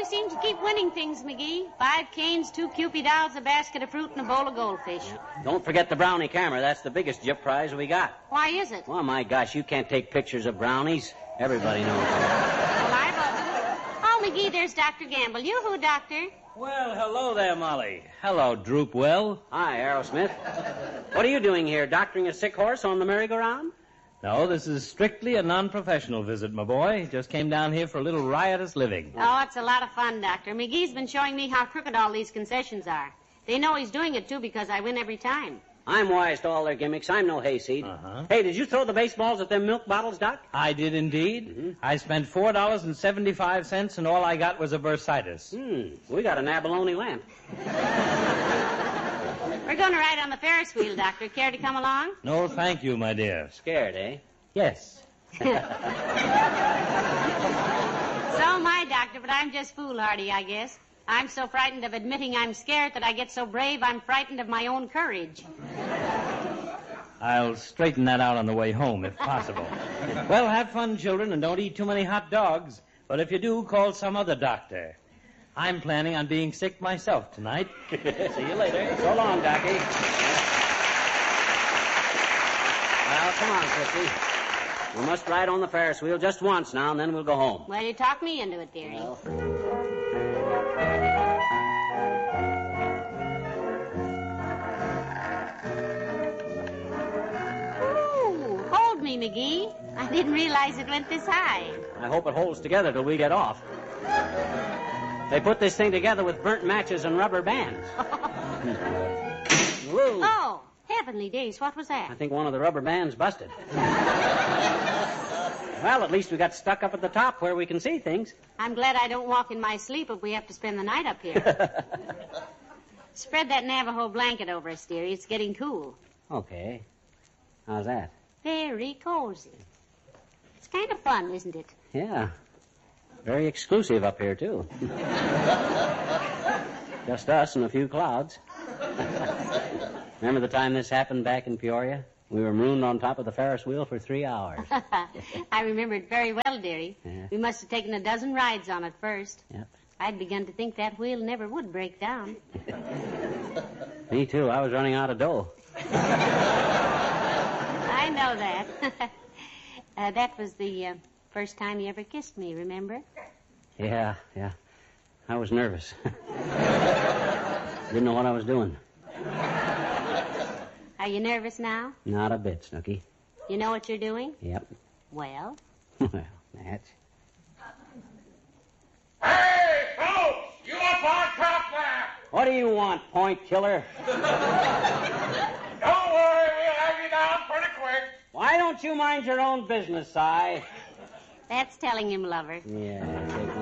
always seem to keep winning things, McGee. 5 canes, 2 Cupid owls, a basket of fruit, and a bowl of goldfish. Don't forget the brownie camera. That's the biggest gyp prize we got. Why is it? Well, my gosh, you can't take pictures of brownies. Everybody knows that. Well, I won't. Oh, McGee, there's Dr. Gamble. You-hoo, Doctor. Well, hello there, Molly. Hello, Droopwell. Hi, Aerosmith. What are you doing here, doctoring a sick horse on the merry-go-round? No, this is strictly a non-professional visit, my boy. Just came down here for a little riotous living. Oh, it's a lot of fun, Doctor. McGee's been showing me how crooked all these concessions are. They know he's doing it, too, because I win every time. I'm wise to all their gimmicks. I'm no hayseed. Uh-huh. Hey, did you throw the baseballs at them milk bottles, Doc? I did indeed. I spent $4.75, and all I got was a bursitis. We got an abalone lamp. We're going to ride on the Ferris wheel, Doctor. Care to come along? No, thank you, my dear. Scared, eh? Yes. So am I, Doctor, but I'm just foolhardy, I guess. I'm so frightened of admitting I'm scared that I get so brave I'm frightened of my own courage. I'll straighten that out on the way home, if possible. Well, have fun, children, and don't eat too many hot dogs. But if you do, call some other doctor. I'm planning on being sick myself tonight. See you later. So long, Docky. Well, come on, Chrissy. We must ride on the Ferris wheel just once now, and then we'll go home. Well, you talked me into it, dearie. Well. Ooh, hold me, McGee. I didn't realize it went this high. I hope it holds together till we get off. They put this thing together with burnt matches and rubber bands. Whoa. Oh, heavenly days, what was that? I think one of the rubber bands busted. Well, at least we got stuck up at the top where we can see things. I'm glad I don't walk in my sleep if we have to spend the night up here. Spread that Navajo blanket over us, dearie. It's getting cool. Okay. How's that? Very cozy. It's kind of fun, isn't it? Yeah. Very exclusive up here, too. Just us and a few clouds. Remember the time this happened back in Peoria? We were marooned on top of the Ferris wheel for 3 hours. I remember it very well, dearie. Yeah. We must have taken a dozen rides on it first. Yep. I'd begun to think that wheel never would break down. Me, too. I was running out of dough. I know that. That was the first time you ever kissed me, remember? Yeah. I was nervous. Didn't know what I was doing. Are you nervous now? Not a bit, Snooky. You know what you're doing? Yep. Well? Well, that's... Hey, folks! You up on top there? What do you want, point killer? Don't worry, we'll have you down pretty quick. Why don't you mind your own business, Si? That's telling him, lover. Yeah, take